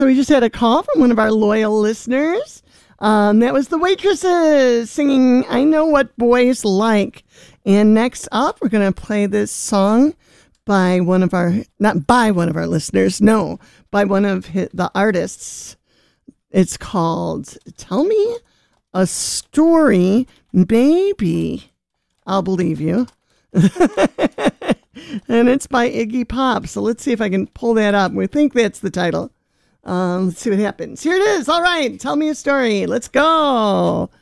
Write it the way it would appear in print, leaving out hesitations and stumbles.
So we just had a call from one of our loyal listeners. That was the Waitresses singing I Know What Boys Like. And next up, we're going to play this song by one of our, not by one of our listeners, no, by one of the artists. It's called Tell Me a Story, Baby. I'll believe you. And it's by Iggy Pop. So let's see if I can pull that up. We think that's the title. Let's see what happens. Here it is. All right. Tell me a story. Let's go.